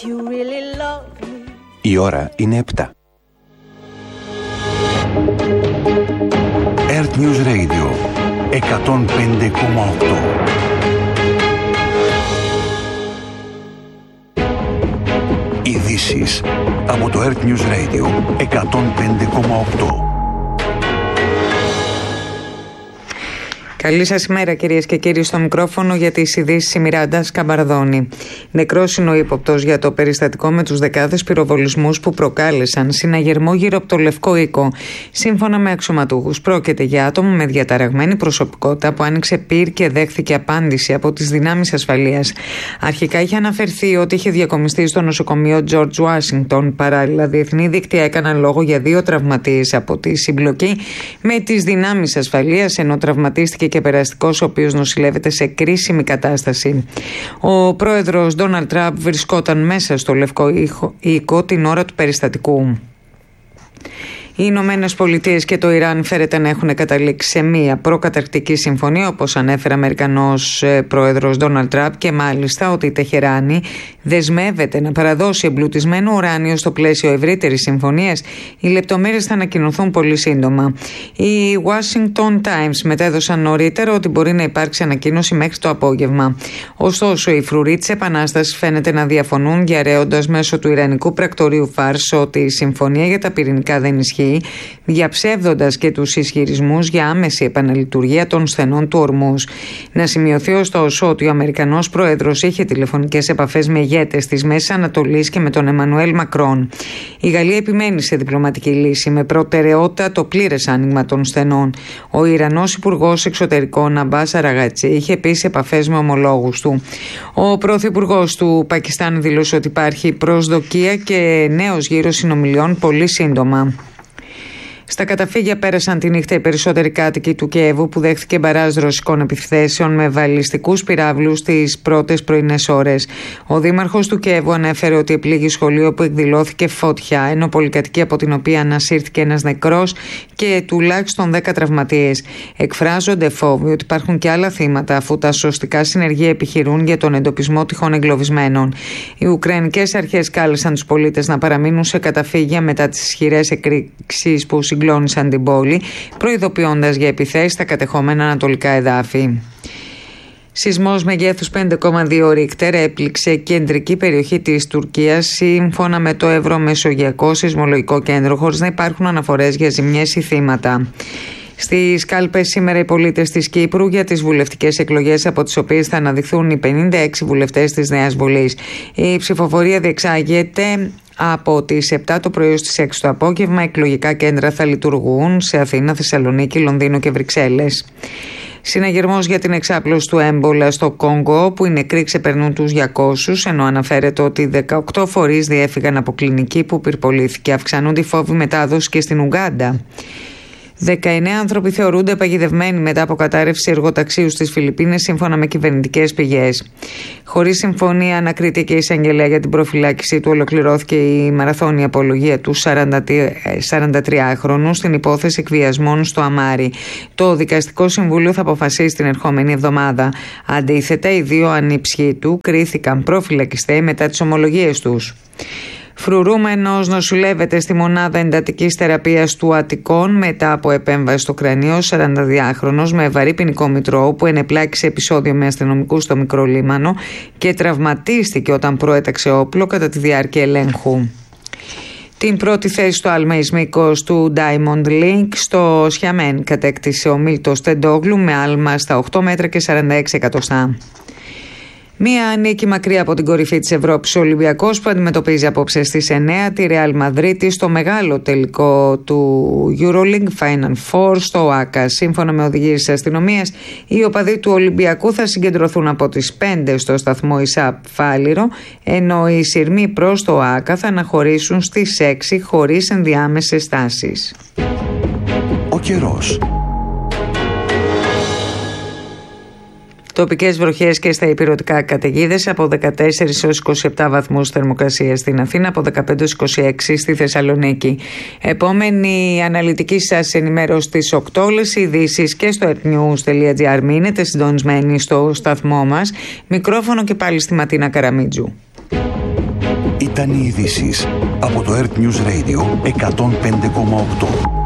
Η ώρα είναι 7. Earth News Radio 105,8. Ειδήσεις από το Earth News Radio 105,8. Καλή σας ημέρα, κυρίες και κύριοι. Στο μικρόφωνο για τις ειδήσεις η Μιράντα Σκαμπαρδόνη. Νεκρός είναι ο ύποπτος για το περιστατικό με τους δεκάδες πυροβολισμούς που προκάλεσαν συναγερμό γύρω από το Λευκό Οίκο. Σύμφωνα με αξιωματούχους, πρόκειται για άτομο με διαταραγμένη προσωπικότητα που άνοιξε πυρ και δέχθηκε απάντηση από τις δυνάμεις ασφαλείας. Αρχικά είχε αναφερθεί ότι είχε διακομιστεί στο νοσοκομείο George Washington. Παράλληλα, διεθνή δίκτυα έκαναν λόγο για 2 τραυματίες από τη συμπλοκή με τις δυνάμεις ασφαλείας, ενώ τραυματίστηκε και περαστικός, ο οποίος νοσηλεύεται σε κρίσιμη κατάσταση. Ο πρόεδρος Ντόναλντ Τραμπ βρισκόταν μέσα στο Λευκό Οίκο την ώρα του περιστατικού. Οι Ηνωμένες Πολιτείες και το Ιράν φέρεται να έχουν καταλήξει σε μία προκαταρκτική συμφωνία, όπως ανέφερε ο Αμερικανός πρόεδρος Ντόναλντ Τραμπ, και μάλιστα ότι η Τεχεράνη δεσμεύεται να παραδώσει εμπλουτισμένο ουράνιο στο πλαίσιο ευρύτερης συμφωνίας. Οι λεπτομέρειες θα ανακοινωθούν πολύ σύντομα. Οι Washington Times μετέδωσαν νωρίτερα ότι μπορεί να υπάρξει ανακοίνωση μέχρι το απόγευμα. Ωστόσο, οι φρουροί της Επανάστασης φαίνεται να διαφωνούν, διαρρέοντας μέσω του Ιρανικού πρακτορείου Φάρς ότι η συμφωνία για τα πυρηνικά δεν ισχύει, διαψεύδοντας και τους ισχυρισμούς για άμεση επαναλειτουργία των στενών του Ορμούζ. Να σημειωθεί ωστόσο ότι ο Αμερικανός πρόεδρος είχε τηλεφωνικές επαφές με ηγέτες της Μέσης Ανατολής και με τον Εμμανουέλ Μακρόν. Η Γαλλία επιμένει σε διπλωματική λύση με προτεραιότητα το πλήρες άνοιγμα των στενών. Ο Ιρανός Υπουργός Εξωτερικών Αμπάς Αραγατσί είχε επίσης επαφές με ομολόγους του. Ο Πρωθυπουργός του Πακιστάν δήλωσε ότι υπάρχει προσδοκία και νέος γύρος συνομιλιών πολύ σύντομα. Στα καταφύγια πέρασαν τη νύχτα οι περισσότεροι κάτοικοι του Κιέβου, που δέχθηκε μπαράζ ρωσικών επιθέσεων με βαλιστικούς πυράβλους τις πρώτες πρωινές ώρες. Ο δήμαρχος του Κιέβου ανέφερε ότι επλήγει σχολείο που εκδηλώθηκε φωτιά, ενώ πολυκατοικία από την οποία ανασύρθηκε ένας νεκρός και τουλάχιστον 10 τραυματίες. Εκφράζονται φόβοι ότι υπάρχουν και άλλα θύματα, αφού τα σωστικά συνεργεία επιχειρούν για τον εντοπισμό τυχόν εγκλωβισμένων. Οι Ουκρανικές αρχές κάλεσαν τους πολίτες να παραμείνουν σε καταφύγια μετά τις ισχυρές εκρήξεις που συγκλώνησαν την πόλη, προειδοποιώντας για επιθέσεις στα κατεχόμενα ανατολικά εδάφη. Σεισμός μεγέθους 5,2 Ρίχτερ έπληξε κεντρική περιοχή της Τουρκίας, σύμφωνα με το Ευρωμεσογειακό Σεισμολογικό Κέντρο, χωρίς να υπάρχουν αναφορές για ζημιές ή θύματα. Στις κάλπες σήμερα οι πολίτες της Κύπρου για τις βουλευτικές εκλογές, από τις οποίες θα αναδειχθούν οι 56 βουλευτές της Νέας Βουλής. Η ψηφοφορία διεξάγεται από τις 7 το πρωί στις 6 το απόγευμα. Εκλογικά κέντρα θα λειτουργούν σε Αθήνα, Θεσσαλονίκη, Λονδίνο και Βρυξέλλες. Συναγερμός για την εξάπλωση του έμπολα στο Κόγκο, που οι νεκροί ξεπερνούν τους 200, ενώ αναφέρεται ότι 18 φορείς διέφυγαν από κλινική που πυρπολήθηκε. Αυξάνονται οι φόβοι μετάδοση και στην Ουγκάντα. 19 άνθρωποι θεωρούνται παγιδευμένοι μετά από κατάρρευση εργοταξίου στις Φιλιππίνες, σύμφωνα με κυβερνητικές πηγές. Χωρίς συμφωνία ανακρίθηκε και η εισαγγελέα για την προφυλάκησή του. Ολοκληρώθηκε η μαραθώνια απολογία του 43χρονου στην υπόθεση εκβιασμών στο Αμάρι. Το Δικαστικό Συμβούλιο θα αποφασίσει την ερχόμενη εβδομάδα. Αντίθετα, οι 2 ανήψιοι του κρίθηκαν προφυλακιστέοι μετά τις ομολογίες τους. Φρουρούμενος νοσηλεύεται στη μονάδα εντατικής θεραπείας του Αττικών μετά από επέμβαση στο κρανίο. 42χρονος με βαρύ ποινικό μητρό, που ενεπλάκη σε επεισόδιο με αστυνομικούς στο Μικρό Λίμανο και τραυματίστηκε όταν προέταξε όπλο κατά τη διάρκεια ελέγχου. Την πρώτη θέση στο άλμα εις μήκος του Diamond League στο Σιαμέν κατέκτησε ο Μίλτος Τεντόγλου με άλμα στα 8 μέτρα και 46 εκατοστά. Μία νίκη μακριά από την κορυφή της Ευρώπης, ο Ολυμπιακός, που αντιμετωπίζει απόψε στις 9 τη Ρεάλ Μαδρίτη στο μεγάλο τελικό του EuroLeague Final Four στο ΟΑΚΑ. Σύμφωνα με οδηγίες της αστυνομίας, οι οπαδοί του Ολυμπιακού θα συγκεντρωθούν από τις 5 στο σταθμό ΙΣΑΠ Φάληρο, ενώ οι σειρμοί προς το ΟΑΚΑ θα αναχωρήσουν στις 6 χωρίς ενδιάμεσες στάσεις. Ο καιρός. Τοπικές βροχές και στα ηπειρωτικά καταιγίδες, από 14 έως 27 βαθμούς θερμοκρασία στην Αθήνα, από 15 έως 26 στη Θεσσαλονίκη. Επόμενη αναλυτική σας ενημέρωση στις 8, όλες οι ειδήσεις και στο earthnews.gr. Μείνετε συντονισμένοι στο σταθμό μας. Μικρόφωνο και πάλι στη Ματίνα Καραμίτζου. Ήταν οι ειδήσεις από το Earth News Radio 105,8.